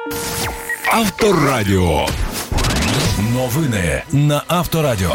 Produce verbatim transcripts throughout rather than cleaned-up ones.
Авторадіо. Новини на Авторадіо.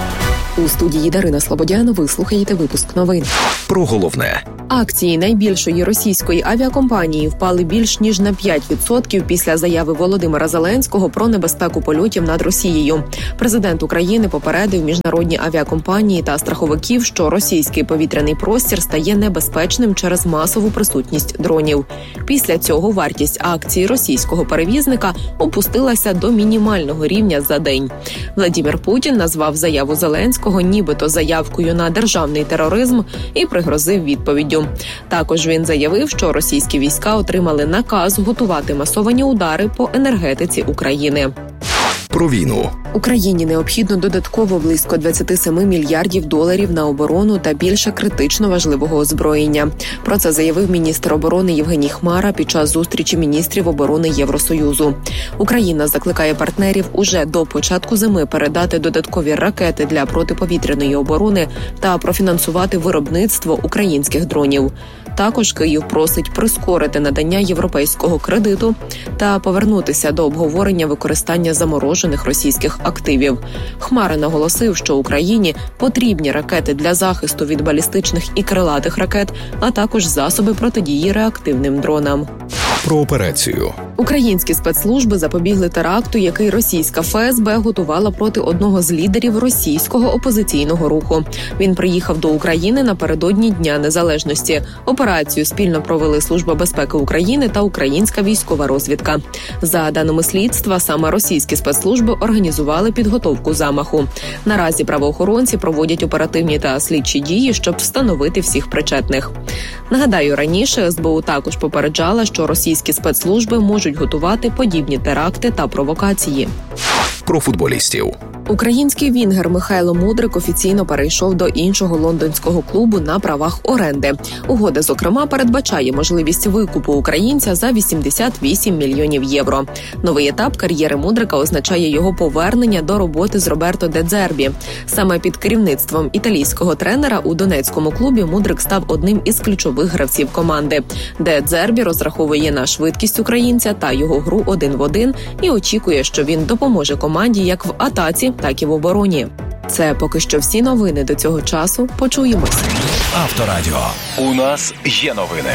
У студії Дарина Слободян ви слухаєте випуск новин. Про головне. Акції найбільшої російської авіакомпанії впали більш ніж на п'ять відсотків після заяви Володимира Зеленського про небезпеку польотів над Росією. Президент України попередив міжнародні авіакомпанії та страховиків, що російський повітряний простір стає небезпечним через масову присутність дронів. Після цього вартість акцій російського перевізника опустилася до мінімального рівня за день. Владимир Путін назвав заяву Зеленського нібито заявкою на державний тероризм і пригрозив відповіддю. Також він заявив, що російські війська отримали наказ готувати масовані удари по енергетиці України. Про війну. Україні необхідно додатково близько двадцять сім мільярдів доларів на оборону та більше критично важливого озброєння. Про це заявив міністр оборони Євгеній Хмара під час зустрічі міністрів оборони Євросоюзу. Україна закликає партнерів уже до початку зими передати додаткові ракети для протиповітряної оборони та профінансувати виробництво українських дронів. Також Київ просить прискорити надання європейського кредиту та повернутися до обговорення використання заморожених російських активів. Хмара наголосив, що Україні потрібні ракети для захисту від балістичних і крилатих ракет, а також засоби протидії реактивним дронам. Про операцію. Українські спецслужби запобігли теракту, який російська еф ес бе готувала проти одного з лідерів російського опозиційного руху. Він приїхав до України напередодні Дня Незалежності. Операцію спільно провели Служба безпеки України та українська військова розвідка. За даними слідства, саме російські спецслужби організували підготовку замаху. Наразі правоохоронці проводять оперативні та слідчі дії, щоб встановити всіх причетних. Нагадаю, раніше ес бе у також попереджала, що російські спецслужби можуть готувати подібні теракти та провокації. Про футболістів. Український вінгер Михайло Мудрик офіційно перейшов до іншого лондонського клубу на правах оренди. Угода, зокрема, передбачає можливість викупу українця за вісімдесят вісім мільйонів євро. Новий етап кар'єри Мудрика означає його повернення до роботи з Роберто Де Дзербі. Саме під керівництвом італійського тренера у донецькому клубі Мудрик став одним із ключових гравців команди. Де Дзербі розраховує на швидкість українця та його гру один в один і очікує, що він допоможе команді як в атаці, так і в обороні. Це поки що всі новини до цього часу. Почуємось. Авторадіо. У нас є новини.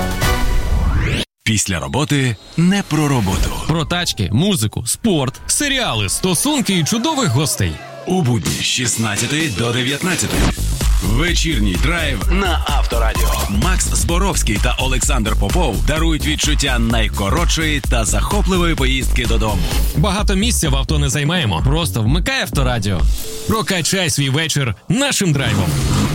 Після роботи не про роботу. Про тачки, музику, спорт, серіали, стосунки і чудових гостей. У будні з шістнадцятої до дев'ятнадцятої. Вечірній драйв на Авторадіо. Макс Зборовський та Олександр Попов дарують відчуття найкоротшої та захопливої поїздки додому. Багато місця в авто не займаємо. Просто вмикай Авторадіо. Прокачай свій вечір нашим драйвом.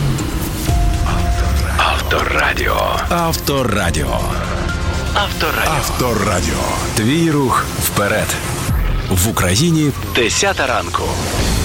Авторадіо. Авторадіо. Авторадіо. Авторадіо. Твій рух вперед. В Україні десята ранку.